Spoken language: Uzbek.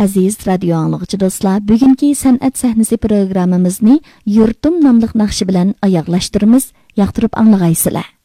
Aziz radio anlıqçı dostlar, bugünkü san'at sahnesi programımızı Yurtum namlıq naqşı bilan oyoqlashtiramiz. Yoqtirib anlag'aysizlar.